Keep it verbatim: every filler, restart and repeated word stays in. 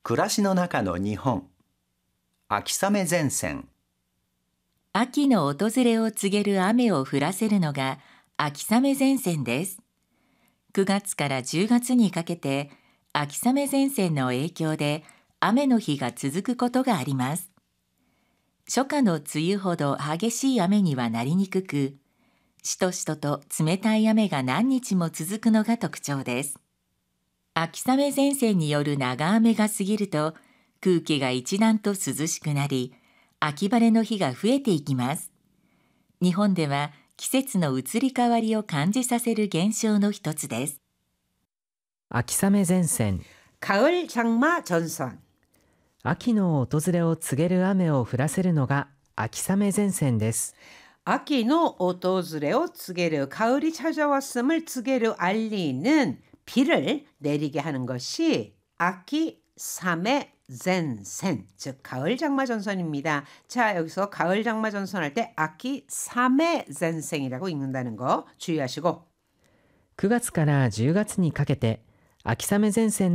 暮らしの中の日本。秋雨前線。 秋の訪れを告げる雨を降らせるのが秋雨前線です。くがつからじゅうがつにかけて秋雨前線の影響で雨の日が続くことがあります。初夏の梅雨ほど激しい雨にはなりにくく、しとしとと冷たい雨が何日も続くのが特徴です。秋雨前線による長雨が過ぎると空気が一段と涼しくなり、秋晴れの日が増えていきます。日本では季節の移り変わりを感じさせる現象の一つです。 秋雨前線。 가을 장마 전선. 秋の訪れを告げる雨を降らせるのが秋雨前線です。 秋の오토즈레오 츠게르 가을이 찾아왔음을 츠게르 알리는 비를 내리게 하는 것이 아키사메 젠센, 즉 가을 장마 전선입니다. 자, 여기서 가을 장마 전선 할 때 아키사메 젠센이라고 읽는다는 거 주의하시고, くがつからじゅうがつにかけて秋雨前線